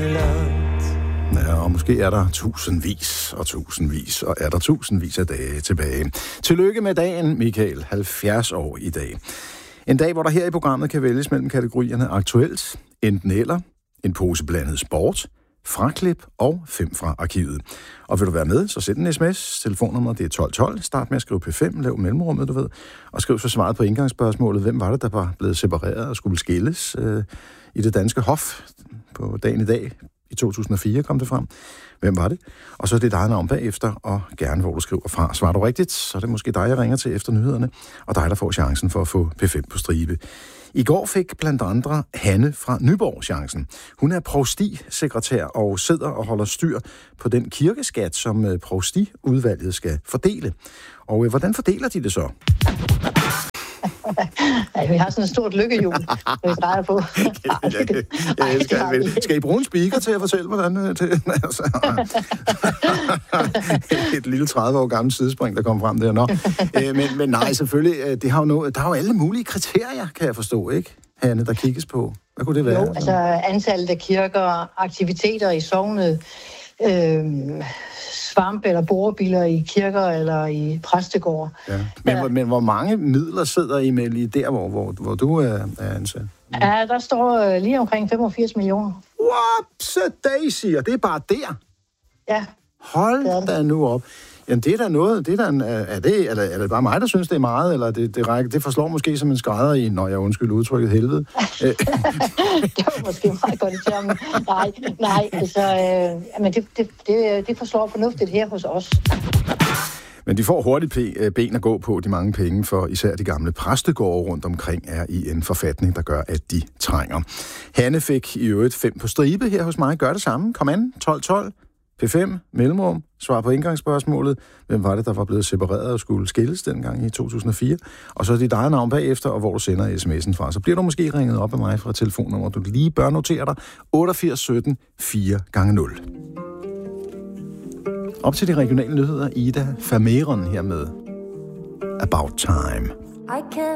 Ja, og måske er der tusindvis og er der tusindvis af dage tilbage. Tillykke med dagen, Michael. 70 år i dag. En dag, hvor der her i programmet kan vælges mellem kategorierne aktuelt, enten eller, en pose blandet sport, fraklip og 5 fra arkivet. Og vil du være med, så send en sms. Telefonnummeret det er 1212. Start med at skrive P5, lav mellemrummet, du ved. Og skriv så svaret på indgangsspørgsmålet. Hvem var det, der var blevet separeret og skulle skilles i det danske hof på dagen i dag? I 2004 kom det frem. Hvem var det? Og så er det dig navn bagefter, og gerne hvor du skriver fra. Svarer du rigtigt, så er det måske dig, jeg ringer til efter nyhederne, og dig, der får chancen for at få P5 på stribe. I går fik blandt andre Hanne fra Nyborg chancen. Hun er provstisekretær og sidder og holder styr på den kirkeskat, som provstiudvalget skal fordele. Og hvordan fordeler de det så? Ja, vi har sådan et stort lykkehjul, vi drejer på. Jeg elsker det. Skal I bruge en speaker til at fortælle, hvordan det altså, et lille 30 år gammelt sidespring, der kom frem der. Nå. Men nej, selvfølgelig, det har jo noget, der er jo alle mulige kriterier, kan jeg forstå, ikke, Hanne, der kigges på. Hvad kunne det være? Jo, altså antallet af kirker, aktiviteter i sognet, svamp- eller borebiler i kirker eller i præstegård. Ja. Men hvor mange midler sidder I med lige der, hvor du er ansat? Ja, der står lige omkring 85 millioner. Daisy, og det er bare der? Ja. Hold da nu op. Jamen, det er da noget, er det bare mig, der synes, det er meget, eller det forslår måske som en skrædder i, når jeg undskylder udtrykket helvede? Det var måske meget godt i termen. Nej, altså, men det forslår fornuftigt her hos os. Men de får hurtigt ben at gå på, de mange penge, for især de gamle præstegårde rundt omkring er i en forfatning, der gør, at de trænger. Hanne fik i øvrigt 5 på stribe her hos mig. Gør det samme. Kom an. 1212. P5, mellemrum, svar på indgangsspørgsmålet. Hvem var det, der var blevet separeret og skulle skilles dengang i 2004? Og så er dit eget navn bagefter, og hvor du sender sms'en fra. Så bliver du måske ringet op af mig fra telefonnummer. Du lige bør notere dig 88 17 4x0. Op til de regionale nyheder, Ida Vermeeren her med About Time.